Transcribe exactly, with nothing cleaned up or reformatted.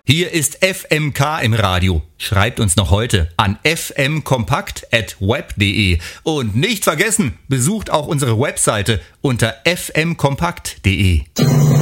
Hier ist F M K im Radio. Schreibt uns noch heute an f m kompakt at web punkt de. Und nicht vergessen, besucht auch unsere Webseite unter f m kompakt punkt de.